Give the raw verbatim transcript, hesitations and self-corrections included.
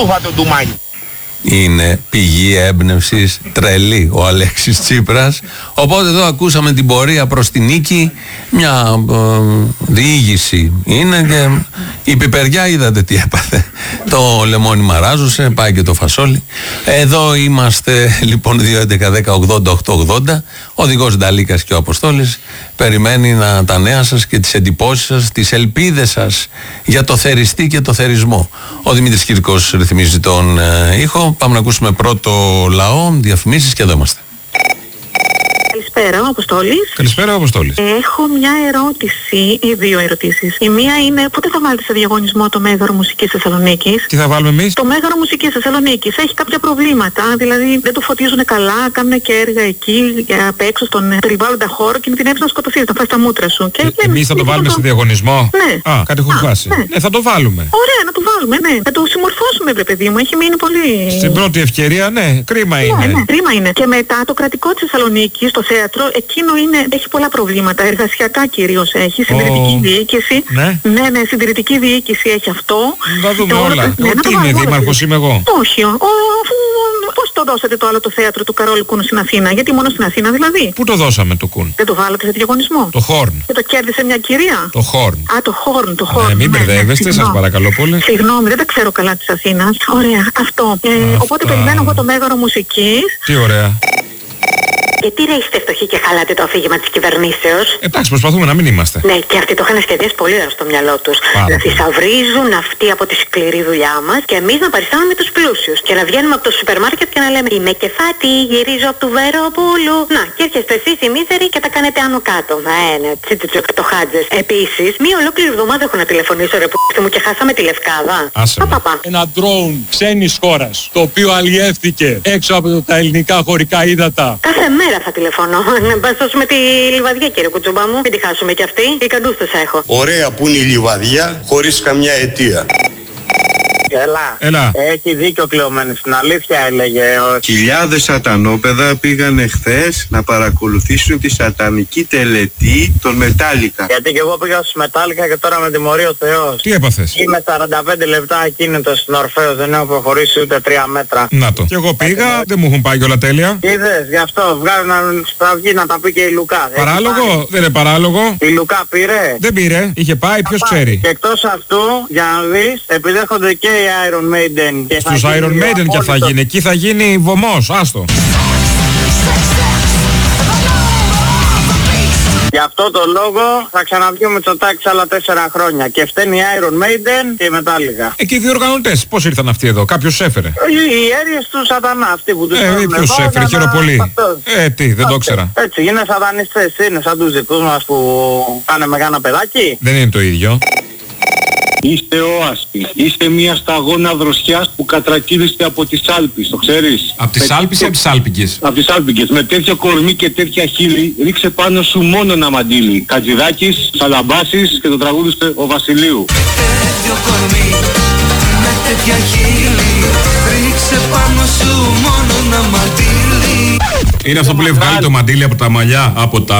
Τσούφα το ντουμάνι. Είναι πηγή έμπνευσης τρελή ο Αλέξης Τσίπρας. Οπότε εδώ ακούσαμε την πορεία προς την νίκη. Μια ε, διήγηση είναι και η πιπεριά είδατε τι έπαθε. Το λεμόνι μαράζωσε, πάει και το φασόλι. Εδώ είμαστε λοιπόν δύο έντεκα δέκα ογδόντα οκτακόσια ογδόντα. Ο οδηγός Νταλίκας και ο Αποστόλης περιμένει να, τα νέα σας και τις εντυπώσεις σας, τις ελπίδες σας για το θεριστή και το θερισμό. Ο Δημήτρης Κυρκός ρυθμίζει τον ε, ήχο. Πάμε να ακούσουμε πρώτο λαό, διαφημίσεις και εδώ είμαστε. Καλησπέρα, ο Αποστόλης. Καλησπέρα, ο Αποστόλης. Έχω μια ερώτηση ή δύο ερωτήσεις. Η μία είναι πότε θα βάλετε σε διαγωνισμό το Μέγαρο Μουσικής Θεσσαλονίκης? Τι θα βάλουμε εμείς? Το Μέγαρο Μουσικής Θεσσαλονίκης έχει κάποια προβλήματα, δηλαδή δεν το φωτίζουν καλά, κάνουν και έργα εκεί απ' έξω στον περιβάλλοντα χώρο και με την έψη να σκοτωθείς, να φας τα μούτρα σου. Και ε, εμείς θα το βάλουμε το... σε διαγωνισμό? Ναι. Α, κάτι έχω χάσει. Ναι. Ε, θα το βάλουμε. Ωραία, να το βάλουμε, ναι. Να το συμμορφώσουμε, βρε παιδί μου, έχει μείνει πολύ. Στην πρώτη ευκαιρία, ναι, κρίμα ναι, είναι. Ναι, κρίμα είναι. Και μετά το κρατικό της Θεσσαλονίκης, το θέατρο, εκείνο είναι, έχει πολλά προβλήματα. Εργασιακά κυρίως έχει, συντηρητική oh. διοίκηση. Ναι. ναι, ναι, συντηρητική διοίκηση έχει αυτό. Να δούμε όλα. όλα. Ναι, τι είναι, δήμαρχος είμαι εγώ? Όχι, ο, πώς το δώσατε το άλλο το θέατρο του Καρόλου Κούν στην Αθήνα? Γιατί μόνο στην Αθήνα δηλαδή? Πού το δώσαμε το Κούν? Δεν το βάλατε σε διαγωνισμό? Το Χόρν. Και το κέρδισε μια κυρία? Το Χόρν. Α, το Χόρν, το Χόρν. Ναι, μην μπερδεύεστε, ναι, ναι, σας παρακαλώ πολύ. Συγγνώμη, δεν τα ξέρω καλά της Αθήνας. Ωραία, αυτό. Ε, οπότε περιμένω εγώ το Μέγαρο Μουσικής. Τι ωραία. Γιατί ρε είστε φτωχοί και χαλάτε το αφήγημα της κυβερνήσεως? Εντάξει, προσπαθούμε να μην είμαστε. Ναι, και αυτοί το είχαν σχεδιάσει πολύ ωραία στο μυαλό τους. Να θησαυρίζουν αυτοί από τη σκληρή δουλειά μας και εμείς να παριστάνουμε τους πλούσιους. Και να βγαίνουμε από το σούπερ μάρκετ και να λέμε είμαι κεφάτη, γυρίζω από του Βεροπούλου. Να, και έρχεστε εσείς οι μίζεροι και τα κάνετε άνω κάτω. Μα ναι, το χάτζες. Επίσης, μία ολόκληρη εβδομάδα έχω να τηλεφωνήσω ρε που μου και χάσαμε τη Λευκάδα. Παπαπα. Ένα ντρόουν ξένης χώρας, το οποίο αλλιεύθηκε έξω από τα ελληνικά χωρικά ύδατα. Κάθε μέρα θα τηλεφωνώ. Να πας δώσουμε τη λιβαδιά, κύριε Κουτσουμπά μου. Μην τη χάσουμε κι αυτή. Οι καντούστες έχω. Ωραία που είναι η λιβαδιά χωρίς καμιά αιτία. Έλα. Έλα. Έχει δίκιο κλεωμένη. Στην αλήθεια έλεγε. Ο... Χιλιάδες σατανόπεδα πήγανε χθες να παρακολουθήσουν τη σατανική τελετή των Μετάλλικα. Γιατί και εγώ πήγα στους Μετάλλικα και τώρα με τιμωρεί ο Θεός. Τι έπαθες? Είμαι σαράντα πέντε λεπτά ακίνητο στην Ορφέως, δεν έχω προχωρήσει ούτε τρία μέτρα. Να το. Και εγώ πήγα, ε, δεν μου έχουν πάει όλα τέλεια. Είδες, γι' αυτό βγάζουν στα βγει να τα πει και η Λουκά. Παράλογο, δεν είναι παράλογο. Η Λουκά πήρε. Δεν πήρε, είχε πάει, ποιος ξέρει. Και εκτός αυτού, για να δεις, επιδέχονται και οι Iron Maiden. Και στους Iron Maiden και θα γίνει, εκεί θα γίνει βωμός, άστο. Γι' αυτό το λόγο θα ξαναβγεί ο Μητσοτάκης άλλα τέσσερα χρόνια. Και φταίνει η Iron Maiden και η Μετάλλικα. Ε, και οι διοργανωτές, πώς ήρθαν αυτοί εδώ, κάποιος έφερε? Οι, οι αίριες του σατανά, αυτοί που τους ε, φέρουν. Ποιος έφερε, χειροπολί. Ε, τι, δεν το ήξερα. Έτσι, είναι σατανιστές, είναι σαν τους δικούς μας που πάνε με κάνα παιδάκι. Δεν είναι το ίδιο. Είστε όαστη. Είστε μια σταγόνα δροσιάς που κατρακύλιστε από τις Άλπεις, το ξέρεις? Από τις Άλπεις ή από τις Άλπικες? Από τις Άλπικες. Με τέτοιο κορμί και τέτοια χείλη ρίξε πάνω σου μόνο ένα μαντίλι. Κατζηδάκης, Σαλαμπάσης και το τραγούδι ο Βασιλείου. Τέτοιο κορμί με τέτοια χείλη ρίξε πάνω σου μόνο ένα μαντίλι. Είναι αυτό που λέει βγάλει το μαντίλι από τα μαλλιά, από τα